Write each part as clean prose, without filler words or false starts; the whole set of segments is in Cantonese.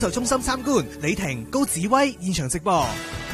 售中心參觀，李婷、高子威現場直播。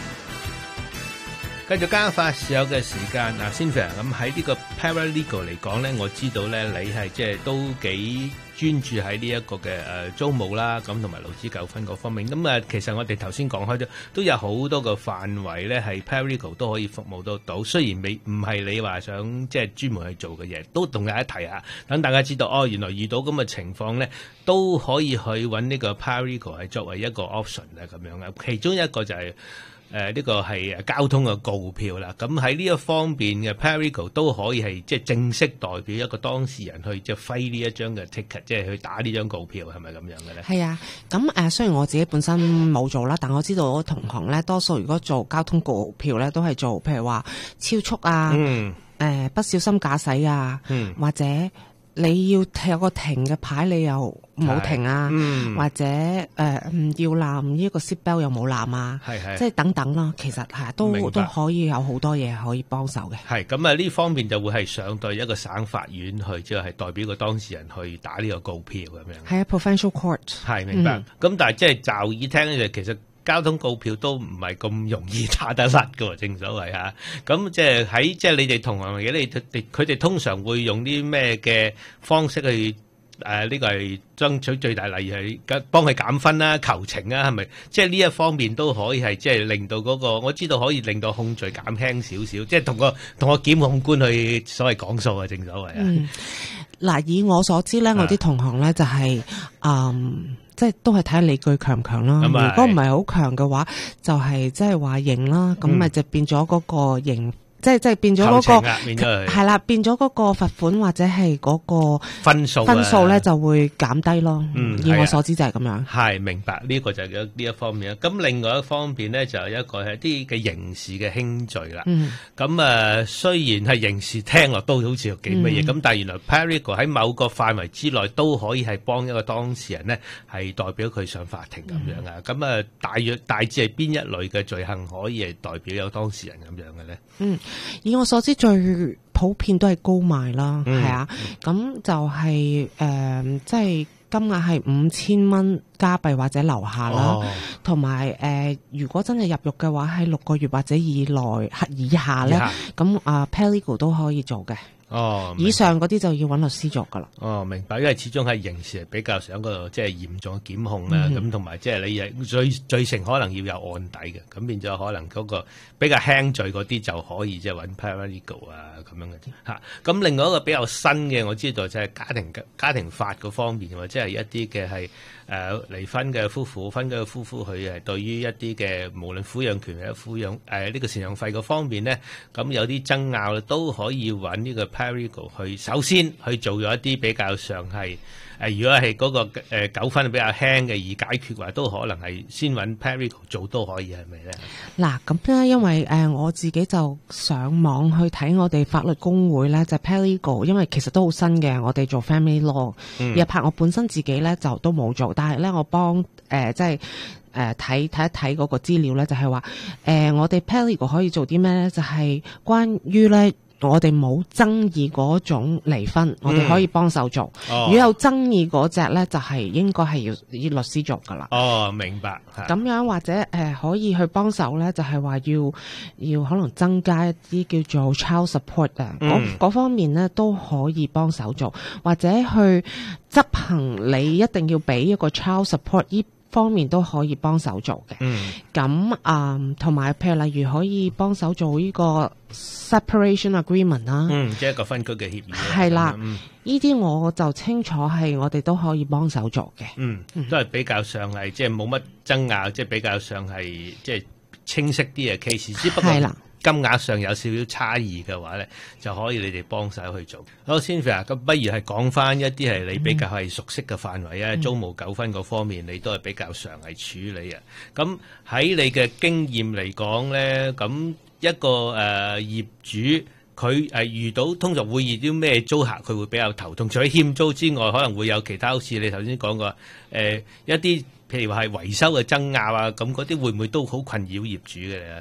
繼續加快持有嘅時間嗱 Cynthia 咁喺呢個 Paralegal 嚟講咧，我知道咧你係即係都幾專注喺呢一個嘅租務啦，咁同埋勞資糾紛嗰方面。咁其實我哋頭先講開咗，都有好多個範圍咧係 Paralegal 都可以服務得到。雖然唔係你話想即係專門去做嘅嘢，都同大家提下，等大家知道原來遇到咁嘅情況咧，都可以去揾呢個 Paralegal 係作為一個 option 咁樣嘅。其中一個就係呢個係交通嘅告票啦，咁喺呢一方面嘅 Paralegal 都可以係即係正式代表一個當事人去即係揮呢一張嘅 ticket， 即係去打呢張告票，係咪咁樣嘅咧？係啊，咁雖然我自己本身冇做啦，但我知道我同行咧，多數如果做交通告票咧，都係做譬如話超速啊，不小心駕駛啊，或者你要有個停嘅牌，你又冇停啊，或者唔要攬呢個 seat belt 又冇攬啊，即係等等啦。其實係都可以有好多嘢可以幫手嘅。 係咁呢方面就會係上到一個省法院去，即係代表個當事人去打呢個告票咁樣。 係啊 ，provincial court。 係明白。咁但係即係驟耳聽咧，其實交通告票都唔係咁容易打得甩㗎喎，正所謂嚇。咁即係喺即係你哋同行嘅，佢哋通常會用啲咩嘅方式去呢個係爭取最大利益，係幫佢減分啦、求情啊，係咪？即係呢一方面都可以係即係令到嗰個，我知道可以令到控罪減輕少少，即係同個檢控官去所謂講數啊，正所謂啊。 嗱，以我所知咧，我啲同行咧就係即係都係睇下理據強唔強啦。如果唔係好強嘅話，就係即係話刑啦，咁咪就變咗嗰個刑。即係變咗嗰個係啦，變咗嗰個罰款或者係嗰個分數咧就會減低咯。以我所知就係咁樣。 係明白呢個就係呢一方面啦。咁另外一方面咧就係一個係啲嘅刑事嘅輕罪啦。咁雖然係刑事聽落都好似幾乜嘢，咁但係原來 Paralegal 喺某個範圍之內都可以係幫一個當事人咧係代表佢上法庭咁樣啊。咁大致係邊一類嘅罪行可以係代表有當事人咁樣嘅咧？ 以我所知最普遍都係高賣啦，係啊，咁就係即係金額係5000蚊加幣或者樓下啦，同埋如果真係入獄嘅話，喺6個月或者以下咧，咁Paralegal 都可以做嘅。以上嗰啲就要揾律師做噶啦。 明白，因為始終係刑事係比較上個即係嚴重嘅檢控啦，咁同埋即係你罪成可能要有案底嘅，咁變咗可能嗰個比較輕罪嗰啲就可以即係揾 Paralegal 啊咁樣嘅啫嚇。咁另外一個比較新嘅我知道就係家庭法嗰方面，或者係一啲嘅係離婚嘅夫婦，分嘅夫婦佢係對於一啲嘅無論撫養權或者撫養呢個贍養費嗰方面咧，咁有啲爭拗都可以揾呢個Paralegal 去首先去做咗一啲比較上係如果係嗰個糾紛比較輕嘅而解決嘅話，都可能係先揾 Paralegal 做都可以，係咪咧？嗱， 咁咧，因為我自己就上網去睇我哋法律公會咧，就 Paralegal，因為其實都好新嘅，我哋做 family law 一拍，我本身自己咧就都冇做，但係咧我幫即係睇一睇嗰個資料咧，就係話我哋 Paralegal 可以做啲咩咧？就係關於咧。我哋冇爭議嗰種離婚，我哋可以幫手做。如果有爭議嗰隻咧，就係應該係要律師做噶啦。 明白。 咁樣或者可以去幫手咧，就係話要可能增加一啲叫做 child support 啊，嗰方面咧都可以幫手做，或者去執行你一定要俾一個 child support 呢方面都可以幫手做嘅。咁同埋譬如例如可以幫手做呢個 separation agreement 啦， 即係一個分居嘅協議。 係啦，呢啲我就清楚係我哋都可以幫手做嘅。 都係比較上係即係冇乜爭拗，即係比較上係即係清晰啲嘅 case， 只不過金額上有少少差異嘅話咧，就可以你哋幫手去做。好 Cynthia，咁不如係講翻一啲係你比較係熟悉嘅範圍啊，租務糾紛嗰方面你都係比較常係處理啊。咁喺你嘅經驗嚟講咧，咁一個業主佢遇到通常會遇到咩租客佢會比較頭痛？除咗欠租之外，可能會有其他好似你頭先講過一啲譬如話係維修嘅爭拗啊，咁嗰啲會唔會都好困擾業主嘅咧？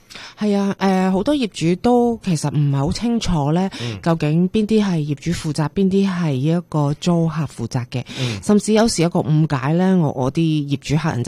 係啊，好多業主都其實唔係好清楚咧，究竟邊啲係業主負責，邊啲係一個租客負責嘅，甚至有時一個誤解咧，我啲業主客人